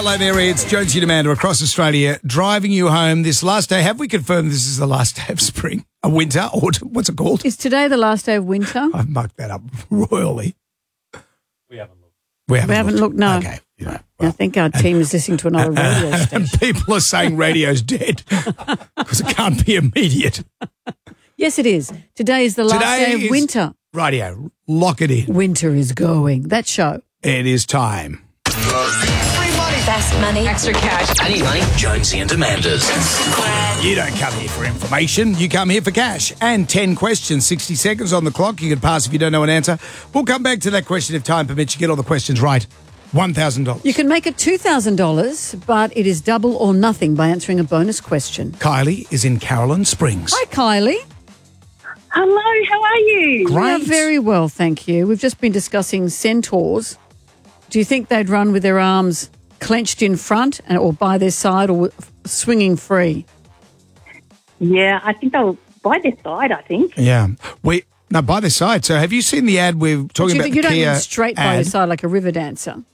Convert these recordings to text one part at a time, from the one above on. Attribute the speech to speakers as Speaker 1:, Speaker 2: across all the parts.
Speaker 1: Hello there, it's Jonesy and Amanda across Australia driving you home this last day. Have we confirmed this is the last day of spring? A winter? Autumn? What's it called?
Speaker 2: Is today the last day of winter?
Speaker 1: I've mucked that up royally.
Speaker 3: We haven't looked.
Speaker 1: We haven't
Speaker 2: looked, no.
Speaker 1: Okay. You know,
Speaker 2: I think our team is listening to another radio station.
Speaker 1: and people are saying radio's dead because it can't be immediate.
Speaker 2: Yes, it is. Today is the last day of winter.
Speaker 1: Radio, lock it in.
Speaker 2: Winter is going. That show.
Speaker 1: It is time.
Speaker 4: Best money. Extra cash.
Speaker 5: I need money. Jonesy and Amanda's.
Speaker 1: You don't come here for information. You come here for cash. And 10 questions, 60 seconds on the clock. You can pass if you don't know an answer. We'll come back to that question if time permits. You get all the questions right. $1,000.
Speaker 2: You can make it $2,000, but it is double or nothing by answering a bonus question.
Speaker 1: Kylie is in Caroline Springs.
Speaker 2: Hi, Kylie.
Speaker 6: Hello, how are you?
Speaker 1: Great.
Speaker 2: Yeah, very well, thank you. We've just been discussing centaurs. Do you think they'd run with their arms clenched in front or by their side or swinging free?
Speaker 6: Yeah, I think they'll by their side, I think.
Speaker 1: Yeah. No, by their side. So have you seen the ad we're talking about?
Speaker 2: You don't
Speaker 1: Kia
Speaker 2: mean straight by your
Speaker 1: ad?
Speaker 2: side like a river dancer?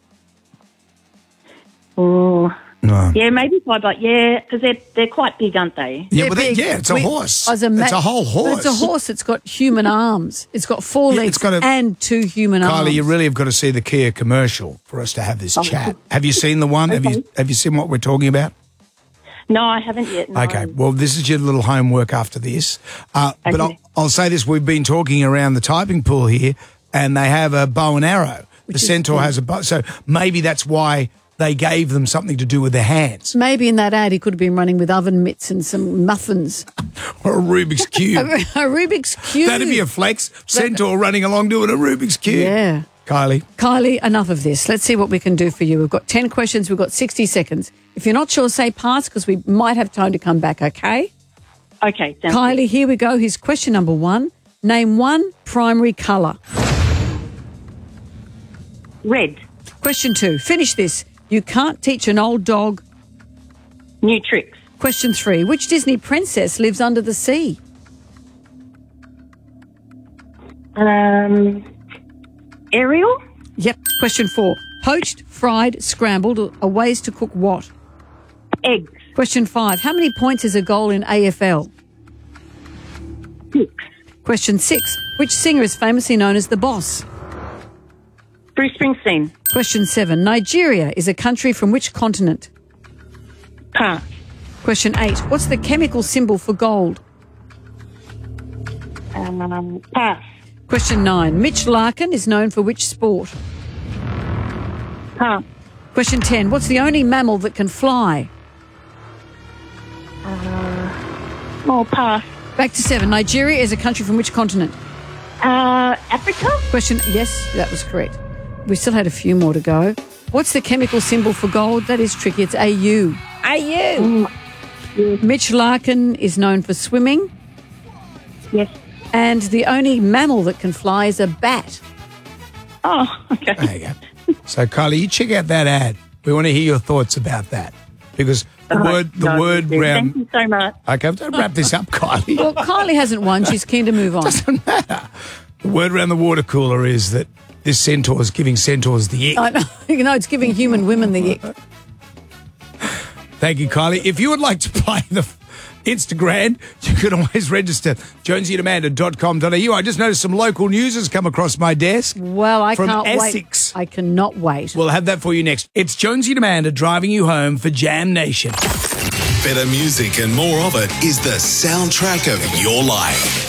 Speaker 6: Oh,
Speaker 1: No.
Speaker 6: yeah, maybe by, but yeah, because they're quite big, aren't they?
Speaker 1: Yeah,
Speaker 2: They're
Speaker 1: but
Speaker 2: big.
Speaker 1: it's a horse.
Speaker 2: It's
Speaker 1: It's a whole horse.
Speaker 2: But it's a horse. It's got human arms. It's got four
Speaker 1: Yeah,
Speaker 2: legs
Speaker 1: it's got
Speaker 2: and two human arms.
Speaker 1: Kylie, you really have got to see the Kia commercial for us to have this chat. Have you seen the one?
Speaker 6: Okay.
Speaker 1: Have you seen what we're talking about?
Speaker 6: No, I haven't yet. No.
Speaker 1: Okay, well, this is your little homework after this. But
Speaker 6: Okay.
Speaker 1: I'll say this. We've been talking around the typing pool here, and they have a bow and arrow. The centaur has a bow. So maybe that's why they gave them something to do with their hands.
Speaker 2: Maybe in that ad he could have been running with oven mitts and some muffins.
Speaker 1: Or a Rubik's Cube.
Speaker 2: A Rubik's Cube.
Speaker 1: That'd be a flex. Centaur running along doing a Rubik's Cube.
Speaker 2: Yeah.
Speaker 1: Kylie.
Speaker 2: Kylie, enough of this. Let's see what we can do for you. We've got 10 questions. We've got 60 seconds. If you're not sure, say pass because we might have time to come back, okay?
Speaker 6: Okay, sounds
Speaker 2: Kylie, here we go. Here's question number 1. Name one primary colour.
Speaker 6: good. Red,
Speaker 2: Question 2. Finish this. You can't teach an old dog.
Speaker 6: new tricks.
Speaker 2: Question 3. Which Disney princess lives under the sea?
Speaker 6: Ariel,
Speaker 2: Yep. Question 4. Poached, fried, scrambled are ways to cook what?
Speaker 6: eggs,
Speaker 2: Question 5. How many points is a goal in AFL?
Speaker 6: 6.
Speaker 2: Question 6. Which singer is famously known as the Boss?
Speaker 6: Bruce Springsteen,
Speaker 2: Question 7. Nigeria is a country from which continent?
Speaker 6: pass.
Speaker 2: Question 8. What's the chemical symbol for gold?
Speaker 6: Pass.
Speaker 2: Question 9. Mitch Larkin is known for which sport?
Speaker 6: Pass.
Speaker 2: Question 10. What's the only mammal that can fly?
Speaker 6: Pass.
Speaker 2: Back to 7. Nigeria is a country from which continent?
Speaker 6: Africa,
Speaker 2: Question. Yes, that was correct. We still had a few more to go. What's the chemical symbol for gold? That is tricky. It's AU. AU. Mitch Larkin is known for swimming.
Speaker 6: yes.
Speaker 2: And the only mammal that can fly is a bat.
Speaker 6: Oh, okay.
Speaker 1: There you go. So, Kylie, you check out that ad. We want to hear your thoughts about that. Because the word
Speaker 6: Thank
Speaker 1: round...
Speaker 6: you so much.
Speaker 1: Okay, don't wrap this up, Kylie.
Speaker 2: Well, Kylie hasn't won. She's keen to move on.
Speaker 1: Doesn't matter. The word around the water cooler is that this centaur is giving centaurs the ick.
Speaker 2: I know. You know, it's giving human women the ick.
Speaker 1: Thank you, Kylie. If you would like to play the Instagram, you can always register jonesyandamanda.com.au. I just noticed some local news has come across my desk.
Speaker 2: Well, I
Speaker 1: From
Speaker 2: can't
Speaker 1: Essex.
Speaker 2: wait. I cannot wait.
Speaker 1: We'll have that for you next. It's Jonesy and Amanda driving you home for Jam Nation.
Speaker 7: Better music and more of it is the soundtrack of your life.